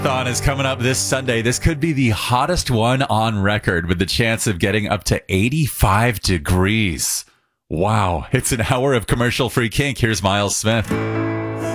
Thon is coming up this Sunday. This could be the hottest one on record with the chance of getting up to 85 degrees. Wow. It's an hour of commercial-free kink. Here's Miles Smith.